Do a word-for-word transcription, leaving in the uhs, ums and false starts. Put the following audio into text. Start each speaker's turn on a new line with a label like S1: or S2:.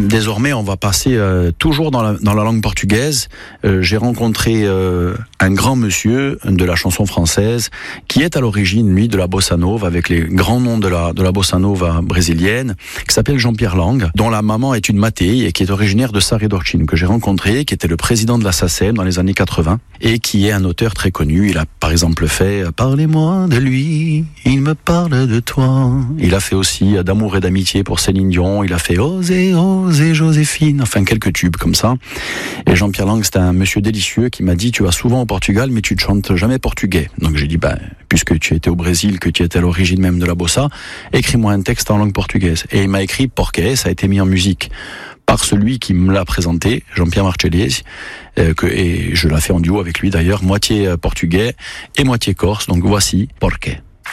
S1: désormais, on va passer euh, toujours dans la, dans la langue portugaise. Euh, j'ai rencontré euh, un grand monsieur de la chanson française qui est à l'origine, lui, de la bossa nova, avec les grands noms de la, de la bossa nova brésilienne, qui s'appelle Jean-Pierre Lang, dont la maman est une Matei et qui est originaire de Sarredorcine, que j'ai rencontré, qui était le président de la SACEM dans les années quatre-vingts et qui est un auteur très connu. Il a par exemple fait « Parlez-moi de lui, il me parle de toi ». Il a fait aussi « D'amour et d'amitié » pour Céline Dion. Il a fait « Osez, osez Joséphine », enfin quelques tubes comme ça. Et Jean-Pierre Lang, c'est un monsieur délicieux qui m'a dit « Tu vas souvent au Portugal, mais tu ne chantes jamais portugais ». Donc j'ai dit ben, « Puisque tu étais au Brésil, que tu étais à l'origine même de la bossa, écris-moi un texte en langue portugaise ». Et il m'a écrit « Porqué », ça a été mis en musique par celui qui me l'a présenté, Jean-Pierre Marchelies, euh, que, et je l'ai fait en duo avec lui d'ailleurs, moitié portugais et moitié corse. Donc voici « Porqué ».